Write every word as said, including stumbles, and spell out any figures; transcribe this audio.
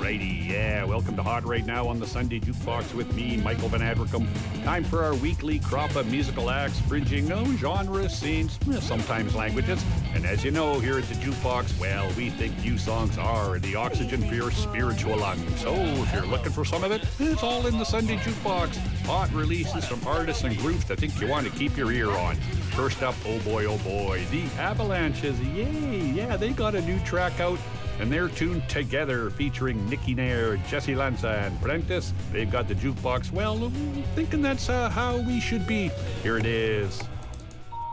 righty, yeah. Welcome to Hot Right Now on the Sunday Jukebox with me, Michael Van Adricum. Time for our weekly crop of musical acts bridging no genres, scenes, sometimes languages. And as you know, here at the Jukebox, well, we think new songs are the oxygen for your spiritual lungs. So if you're looking for some of it, it's all in the Sunday Jukebox. Hot releases from artists and groups that think you want to keep your ear on. First up, oh boy, oh boy, the Avalanches. Yay, yeah, they got a new track out. And they're tuned together, featuring Nicky Nair, Jesse Lanza, and Prentice. They've got the Jukebox, well, thinking that's uh, how we should be. Here it is.